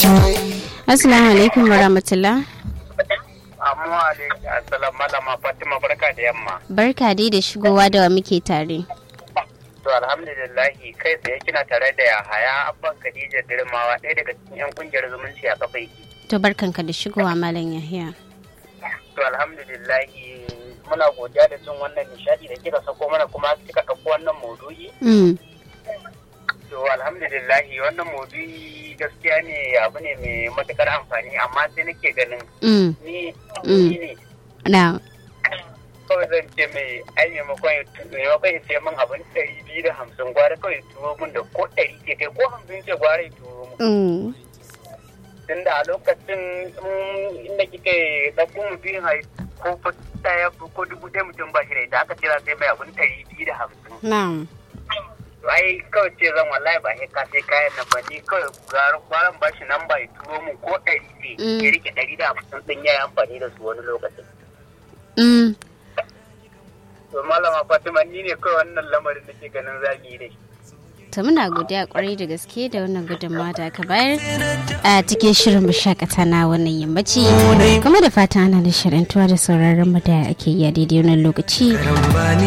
Assalamu alaikum warahmatullah. Amma alaikum assalam malama Fatima, barka da yamma. Barka dai da shigowa da wa muke tare. To alhamdulillah kai tsaye kina tare da Yahaya Abban Khadija Dirmawa, ɗaya daga cikin 'yan kungiyar zumunci a Kafaiki. To barkanka da shigowa Malam Yahaya. To alhamdulillah muna godiya da jin wannan nishadi da kika sako mana kuma kika ɗauko wannan maudu'i. To alhamdulillah wannan maudu'i gaskiya ne abu ne mai matukar amfani, amma sai nake ganin ni ne. Na. Kawai zan ce mai ai maimakon ya ce min abin 250 gwara kawai turo min da ko 100 ce kai ko 50 ce gwara ya turo min. Tunda a lokacin inda kike ɗauko mu biyu ko ɗaya ko 1000 mutum ba shi da ita aka kira sai mai abin 250. Na'am. Ai kawai ce zan wallahi ba sai ka sai kayan nan ba ni kawai gwaran ba shi nan ba ya turo min ko 100 ce ya rike 150 ɗin ya yi amfani da su wani lokacin. To malama Fatima ni ne kawai wannan lamarin da ke ganin zagi yi da shi. To muna godiya kwarai da gaske da wannan gudunmawa da aka bayar a cikin shirin mashakata na wannan yammaci, kuma da fata ana da shirintuwa da sauraron mu da ake yi a daidai wannan lokaci.